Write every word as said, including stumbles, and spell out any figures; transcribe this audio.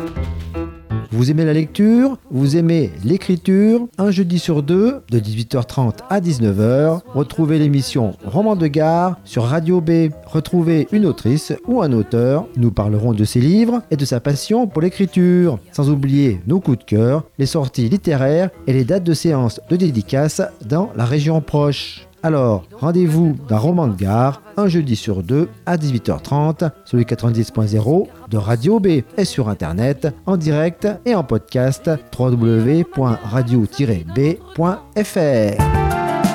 Vous aimez la lecture? Vous aimez l'écriture? Un jeudi sur deux, de dix-huit heures trente à dix-neuf heures, retrouvez l'émission Roman de gare sur Radio B. Retrouvez une autrice ou un auteur. Nous parlerons de ses livres et de sa passion pour l'écriture. Sans oublier nos coups de cœur, les sorties littéraires et les dates de séances de dédicaces dans la région proche. Alors, rendez-vous dans Roman de gare, un jeudi sur deux à dix-huit heures trente sur le quatre-vingt-dix point zéro de Radio B et sur Internet, en direct et en podcast w w w point radio tiret b point f r.